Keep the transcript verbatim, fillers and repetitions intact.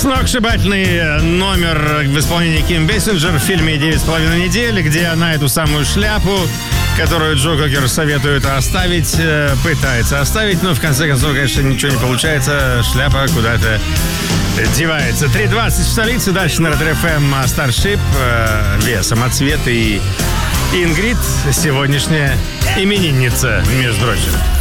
Сногсшибательный номер в исполнении Ким Бейсинджер в фильме «Девять с половиной недель», где она эту самую шляпу, которую Джо Кокер советует оставить, пытается оставить, но в конце концов, конечно, ничего не получается, шляпа куда-то девается. три двадцать в столице, дальше на Ретро эф эм Starship, Вея Самоцвет и Ингрид, сегодняшняя именинница, между прочим.